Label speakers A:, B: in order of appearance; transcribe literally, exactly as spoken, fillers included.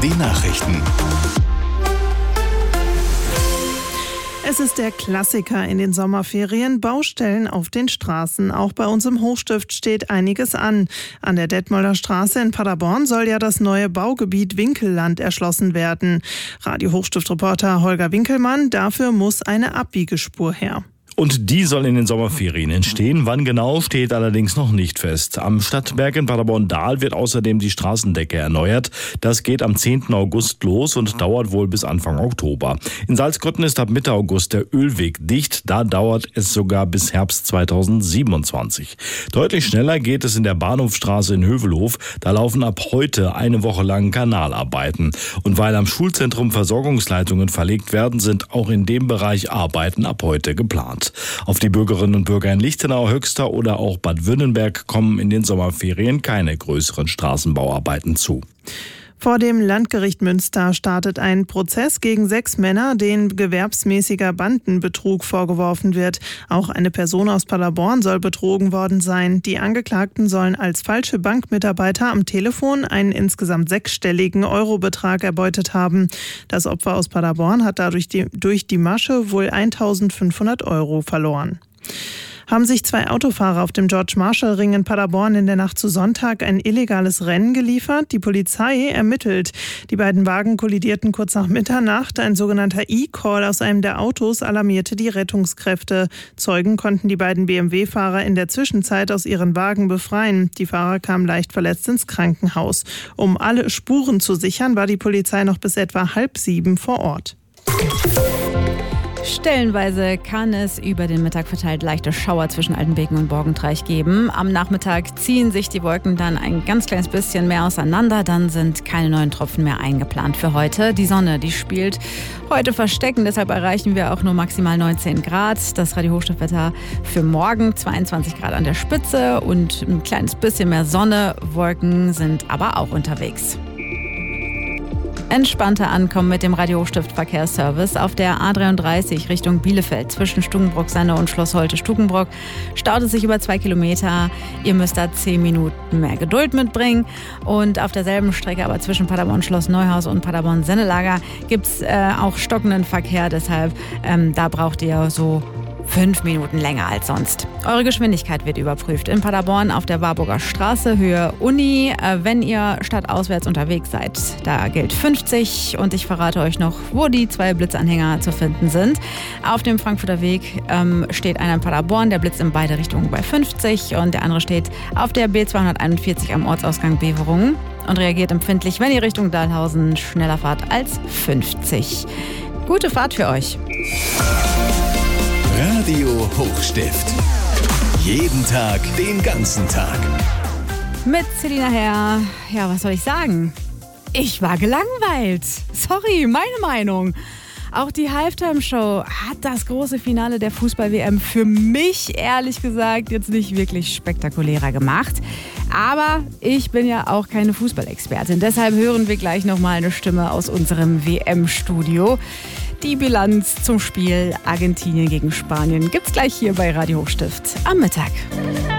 A: die Nachrichten.
B: Es ist der Klassiker in den Sommerferien, Baustellen auf den Straßen. Auch bei uns im Hochstift steht einiges an. An der Detmolder Straße in Paderborn soll ja das neue Baugebiet Winkelland erschlossen werden. Radio Hochstift-Reporter Holger Winkelmann, dafür muss eine Abbiegespur her.
C: Und die soll in den Sommerferien entstehen. Wann genau, steht allerdings noch nicht fest. Am Stadtberg in Paderborn-Dahl wird außerdem die Straßendecke erneuert. Das geht am zehnten August los und dauert wohl bis Anfang Oktober. In Salzkotten ist ab Mitte August der Ölweg dicht. Da dauert es sogar bis Herbst zweitausendsiebenundzwanzig. Deutlich schneller geht es in der Bahnhofstraße in Hövelhof. Da laufen ab heute eine Woche lang Kanalarbeiten. Und weil am Schulzentrum Versorgungsleitungen verlegt werden, sind auch in dem Bereich Arbeiten ab heute geplant. Auf die Bürgerinnen und Bürger in Lichtenau, Höxter oder auch Bad Württemberg kommen in den Sommerferien keine größeren Straßenbauarbeiten zu.
B: Vor dem Landgericht Münster startet ein Prozess gegen sechs Männer, denen gewerbsmäßiger Bandenbetrug vorgeworfen wird. Auch eine Person aus Paderborn soll betrogen worden sein. Die Angeklagten sollen als falsche Bankmitarbeiter am Telefon einen insgesamt sechsstelligen Eurobetrag erbeutet haben. Das Opfer aus Paderborn hat dadurch die, durch die Masche wohl eintausendfünfhundert Euro verloren. Haben sich zwei Autofahrer auf dem George-Marshall-Ring in Paderborn in der Nacht zu Sonntag ein illegales Rennen geliefert? Die Polizei ermittelt. Die beiden Wagen kollidierten kurz nach Mitternacht. Ein sogenannter E-Call aus einem der Autos alarmierte die Rettungskräfte. Zeugen konnten die beiden B M W-Fahrer in der Zwischenzeit aus ihren Wagen befreien. Die Fahrer kamen leicht verletzt ins Krankenhaus. Um alle Spuren zu sichern, war die Polizei noch bis etwa halb sieben vor Ort.
D: Stellenweise kann es über den Mittag verteilt leichte Schauer zwischen Altenbeken und Borgentreich geben. Am Nachmittag ziehen sich die Wolken dann ein ganz kleines bisschen mehr auseinander. Dann sind keine neuen Tropfen mehr eingeplant für heute. Die Sonne, die spielt heute verstecken. Deshalb erreichen wir auch nur maximal neunzehn Grad. Das Radio Hochstiftwetter für morgen zweiundzwanzig Grad an der Spitze und ein kleines bisschen mehr Sonne. Wolken sind aber auch unterwegs. Entspannter Ankommen mit dem Radio Hochstift Verkehrsservice auf der A dreiunddreißig Richtung Bielefeld zwischen Stukenbrock-Sanne und Schloss Holte-Stukenbrock staut es sich über zwei Kilometer. Ihr müsst da zehn Minuten mehr Geduld mitbringen. Und auf derselben Strecke, aber zwischen Paderborn-Schloss Neuhaus und Paderborn-Sennelager, gibt es äh, auch stockenden Verkehr. Deshalb, ähm, da braucht ihr so fünf Minuten länger als sonst. Eure Geschwindigkeit wird überprüft. In Paderborn auf der Warburger Straße, Höhe Uni. Äh, wenn ihr stadtauswärts unterwegs seid, da gilt fünfzig. Und ich verrate euch noch, wo die zwei Blitzanhänger zu finden sind. Auf dem Frankfurter Weg ähm, steht einer in Paderborn, der blitzt in beide Richtungen bei fünfzig. Und der andere steht auf der B zweihunderteinundvierzig am Ortsausgang Beverungen und reagiert empfindlich, wenn ihr Richtung Dahlhausen schneller fahrt als fünfzig. Gute Fahrt für euch.
A: Radio Hochstift. Jeden Tag, den ganzen Tag.
D: Mit Selina Herr. Ja, was soll ich sagen? Ich war gelangweilt. Sorry, meine Meinung. Auch die Halftime-Show hat das große Finale der Fußball-W M für mich, ehrlich gesagt, jetzt nicht wirklich spektakulärer gemacht. Aber ich bin ja auch keine Fußballexpertin. Deshalb hören wir gleich nochmal eine Stimme aus unserem W M-Studio. Die Bilanz zum Spiel Argentinien gegen Spanien gibt's gleich hier bei Radio Hochstift am Mittag.